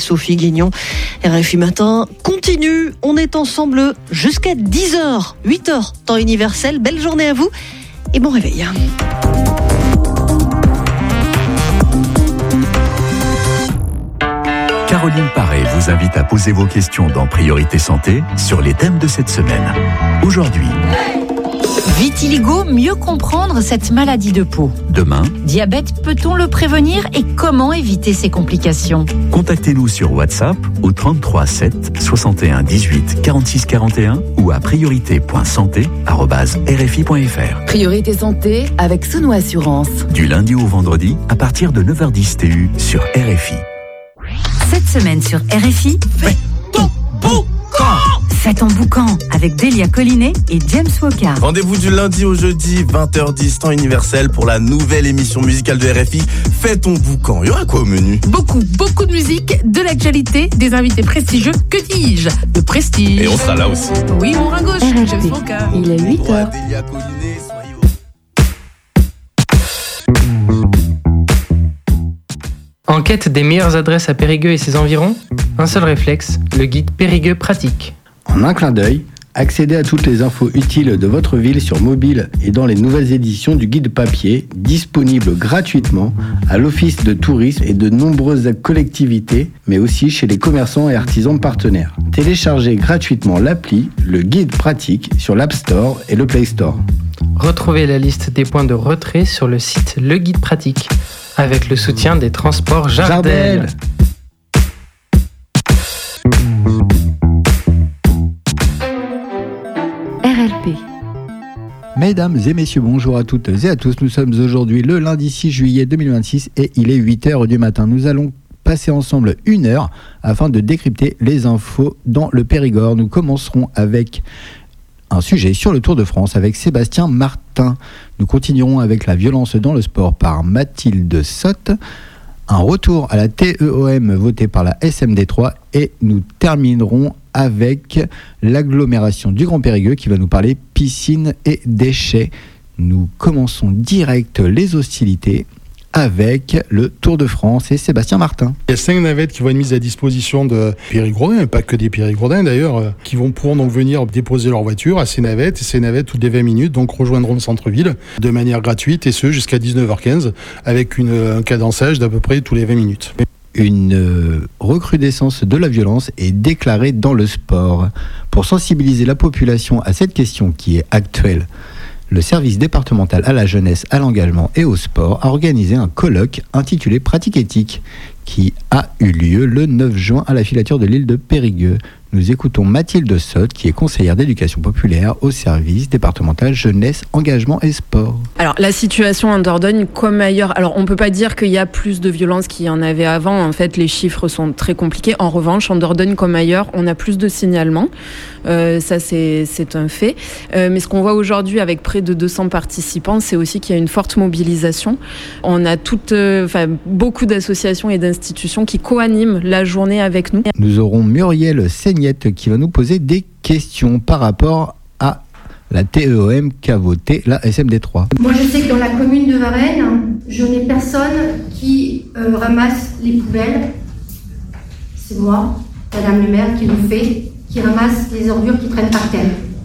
Sophie Guignon. RFI Matin continue. On est ensemble jusqu'à 10h, 8h, temps universel. Belle journée à vous et bon réveil. Caroline Paré vous invite à poser vos questions dans Priorité Santé sur les thèmes de cette semaine. Aujourd'hui, vitiligo, mieux comprendre cette maladie de peau. Demain, Diabète, peut-on le prévenir et comment éviter ses complications? contactez-nous sur WhatsApp au 33 7 61 18 46 41 ou à priorité.santé@rfi.fr. Priorité Santé avec Sono Assurance. Du lundi au vendredi à partir de 9h10 TU sur RFI. Cette semaine sur RFI, Fais ton boucan. Fais ton boucan avec Delia Collinet et James Walker. Rendez-vous du lundi au jeudi, 20h10, temps universel pour la nouvelle émission musicale de RFI, Fais ton boucan. Il y aura quoi au menu? Beaucoup de musique, de l'actualité, des invités prestigieux, que dis-je, de prestige. Et on sera là aussi. Oui, mon bras gauche, James Walker. Il est 8h. En quête des meilleures adresses à Périgueux et ses environs, un seul réflexe, le guide Périgueux pratique. En un clin d'œil, accédez à toutes les infos utiles de votre ville sur mobile et dans les nouvelles éditions du guide papier, disponible gratuitement à l'Office de tourisme et de nombreuses collectivités, mais aussi chez les commerçants et artisans partenaires. Téléchargez gratuitement l'appli, le guide pratique, sur l'App Store et le Play Store. Retrouvez la liste des points de retrait sur le site Le Guide Pratique, avec le soutien des transports Jardel. RLP. Mesdames et messieurs, bonjour à toutes et à tous. Nous sommes aujourd'hui le lundi 6 juillet 2026 et il est 8h du matin. Nous allons passer ensemble 1 heure afin de décrypter les infos dans le Périgord. Nous commencerons avec un sujet sur le Tour de France avec Sébastien Martin. Nous continuerons avec la violence dans le sport par Mathilde Sotte. Un retour à la TEOM votée par la SMD3 et nous terminerons avec l'agglomération du Grand Périgueux qui va nous parler piscine et déchets. Nous commençons direct les hostilités avec le Tour de France et Sébastien Martin. Il y a 5 navettes qui vont être mises à disposition de Périgourdins, et pas que des Périgourdins d'ailleurs, qui vont pouvoir donc venir déposer leur voiture à ces navettes, et ces navettes toutes les 20 minutes donc rejoindront le centre-ville de manière gratuite, et ce jusqu'à 19h15, avec un cadençage d'à peu près tous les 20 minutes. Une recrudescence de la violence est déclarée dans le sport. Pour sensibiliser la population à cette question qui est actuelle, le service départemental à la jeunesse, à l'engagement et au sport a organisé un colloque intitulé Pratique éthique qui a eu lieu le 9 juin à la filature de l'île de Périgueux. Nous écoutons Mathilde Sotte, qui est conseillère d'éducation populaire au service départemental jeunesse, engagement et sport. Alors la situation en Dordogne comme ailleurs, alors on peut pas dire qu'il y a plus de violence qu'il y en avait avant, en fait les chiffres sont très compliqués. En revanche, en Dordogne comme ailleurs, on a plus de signalements, ça c'est un fait. Mais ce qu'on voit aujourd'hui avec près de 200 participants, c'est aussi qu'il y a une forte mobilisation. On a beaucoup d'associations et d'institutions qui co-animent la journée avec nous. Nous aurons Muriel Seignette qui va nous poser des questions par rapport à la TEOM qu'a voté la SMD3. Moi, je sais que dans la commune de Varennes, je n'ai personne qui ramasse les poubelles. C'est moi, Madame le maire, qui le fait, qui ramasse les ordures qui traînent par terre.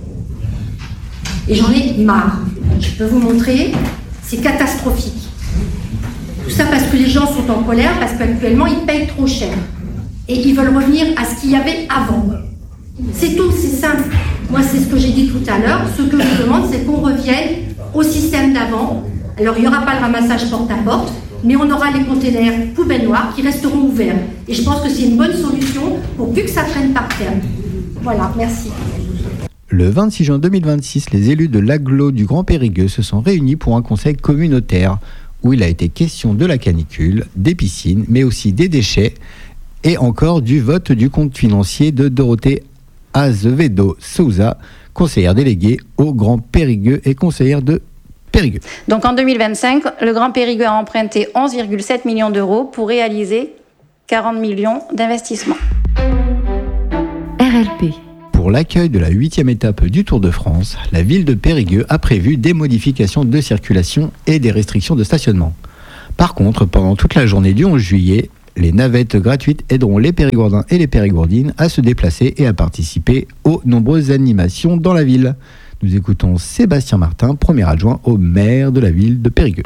Et j'en ai marre. Je peux vous montrer, c'est catastrophique. Tout ça parce que les gens sont en colère, parce qu'actuellement, ils payent trop cher. Et ils veulent revenir à ce qu'il y avait avant. C'est tout, c'est simple. Moi, c'est ce que j'ai dit tout à l'heure. Ce que je demande, c'est qu'on revienne au système d'avant. Alors, il n'y aura pas le ramassage porte-à-porte, mais on aura les containers poubelles noires qui resteront ouverts. Et je pense que c'est une bonne solution pour plus que ça traîne par terre. Voilà, merci. Le 26 juin 2026, les élus de l'agglo du Grand Périgueux se sont réunis pour un conseil communautaire où il a été question de la canicule, des piscines, mais aussi des déchets et encore du vote du compte financier de Dorothée Azevedo Souza, conseillère déléguée au Grand Périgueux et conseillère de Périgueux. Donc en 2025, le Grand Périgueux a emprunté 11,7 millions d'euros pour réaliser 40 millions d'investissements. RLP. Pour l'accueil de la 8e étape du Tour de France, la ville de Périgueux a prévu des modifications de circulation et des restrictions de stationnement. Par contre, pendant toute la journée du 11 juillet, Les navettes gratuites aideront les Périgourdins et les Périgourdines à se déplacer et à participer aux nombreuses animations dans la ville. Nous écoutons Sébastien Martin, premier adjoint au maire de la ville de Périgueux.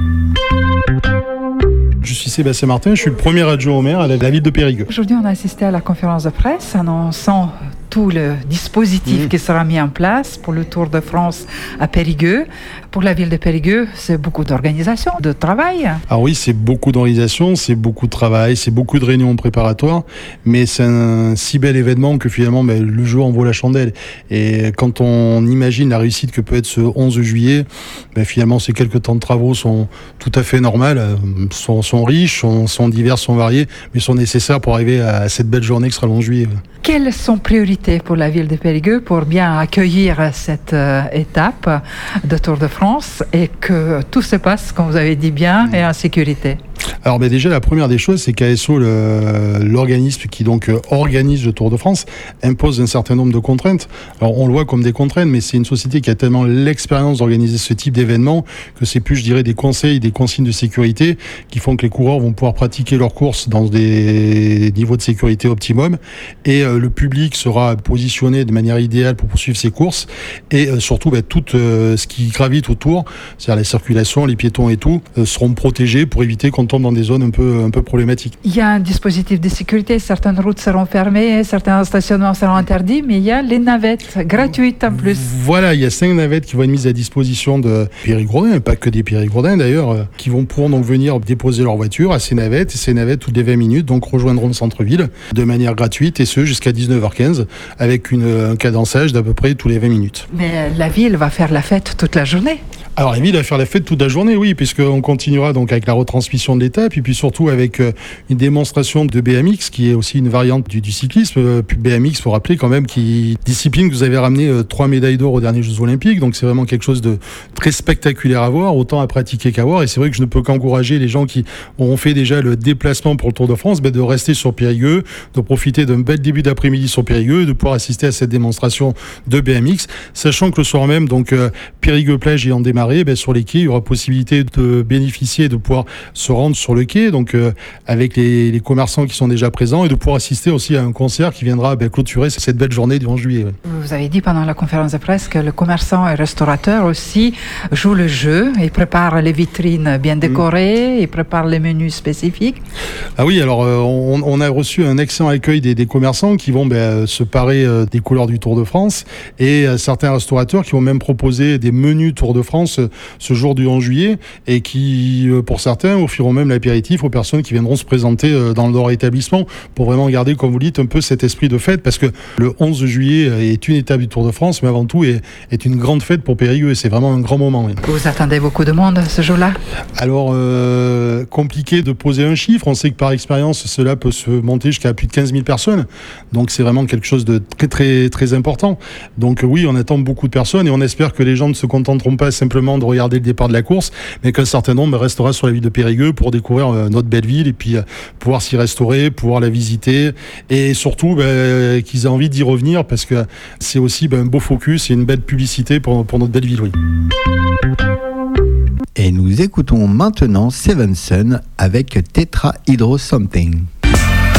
Je suis Sébastien Martin, je suis le premier adjoint au maire à la ville de Périgueux. Aujourd'hui, on a assisté à la conférence de presse annonçant tout le dispositif qui sera mis en place pour le Tour de France à Périgueux. Pour la ville de Périgueux, c'est beaucoup d'organisation, de travail. Ah oui, c'est beaucoup d'organisation, c'est beaucoup de travail, c'est beaucoup de réunions préparatoires, mais c'est un si bel événement que finalement le jour en vaut la chandelle. Et quand on imagine la réussite que peut être ce 11 juillet, finalement ces quelques temps de travaux sont tout à fait normaux, sont riches, sont divers, sont variés, mais sont nécessaires pour arriver à cette belle journée qui sera le 11 juillet. Quelles sont priorités pour la ville de Périgueux pour bien accueillir cette étape de Tour de France et que tout se passe, comme vous avez dit bien, et en sécurité? Alors déjà, la première des choses, c'est qu'ASO, l'organisme qui donc organise le Tour de France, impose un certain nombre de contraintes. Alors on le voit comme des contraintes, mais c'est une société qui a tellement l'expérience d'organiser ce type d'événement que c'est plus, je dirais, des conseils, des consignes de sécurité qui font que les coureurs vont pouvoir pratiquer leurs courses dans des niveaux de sécurité optimum et le public sera positionné de manière idéale pour poursuivre ses courses et surtout tout ce qui gravite autour, c'est-à-dire la circulation, les piétons et tout, seront protégés pour éviter qu'on tombe dans des zones un peu problématiques. Il y a un dispositif de sécurité, certaines routes seront fermées, certains stationnements seront interdits, mais il y a les navettes gratuites en plus. Voilà, il y a 5 navettes qui vont être mises à disposition de Périgourdins, pas que des Périgourdins d'ailleurs, qui vont pouvoir donc venir déposer leur voiture à ces navettes, et ces navettes toutes les 20 minutes donc rejoindront le centre-ville de manière gratuite, et ce jusqu'à 19h15, avec un cadençage d'à peu près tous les 20 minutes. Mais la ville va faire la fête toute la journée. Alors la ville va faire la fête toute la journée, oui, puisqu'on continuera donc avec la retransmission de l'étape et puis surtout avec une démonstration de BMX qui est aussi une variante du cyclisme. BMX, faut rappeler quand même, discipline que vous avez ramené 3 médailles d'or aux derniers Jeux Olympiques, donc c'est vraiment quelque chose de très spectaculaire à voir, autant à pratiquer qu'à voir. Et c'est vrai que je ne peux qu'encourager les gens qui auront fait déjà le déplacement pour le Tour de France, de rester sur Périgueux, de profiter d'un bel début d'après-midi sur Périgueux, de pouvoir assister à cette démonstration de BMX, sachant que le soir même, donc Périgueux-Plage ayant démarré, sur les quais, il y aura possibilité de bénéficier, de pouvoir se rendre sur le quai, donc avec les commerçants qui sont déjà présents, et de pouvoir assister aussi à un concert qui viendra clôturer cette belle journée du 11 juillet. Ouais. Vous avez dit pendant la conférence de presse que le commerçant et restaurateur aussi jouent le jeu, ils préparent les vitrines bien décorées, ils préparent les menus spécifiques. Ah oui, alors on a reçu un excellent accueil des commerçants qui vont se parer des couleurs du Tour de France, et certains restaurateurs qui vont même proposer des menus Tour de France ce jour du 11 juillet et qui, pour certains, offriront même l'apéritif aux personnes qui viendront se présenter dans leur établissement pour vraiment garder, comme vous dites, un peu cet esprit de fête, parce que le 11 juillet est une étape du Tour de France, mais avant tout est une grande fête pour Périgueux et c'est vraiment un grand moment. Oui. Vous attendez beaucoup de monde ce jour-là? Alors, compliqué de poser un chiffre. On sait que par expérience, cela peut se monter jusqu'à plus de 15 000 personnes. Donc, c'est vraiment quelque chose de très, très, très important. Donc, oui, on attend beaucoup de personnes et on espère que les gens ne se contenteront pas simplement de regarder le départ de la course, mais qu'un certain nombre restera sur la ville de Périgueux pour découvrir notre belle ville et puis pouvoir s'y restaurer, pouvoir la visiter et surtout qu'ils aient envie d'y revenir parce que c'est aussi un beau focus et une belle publicité pour notre belle ville. Oui. Et nous écoutons maintenant Seven Sun avec Tetra Hydro Something.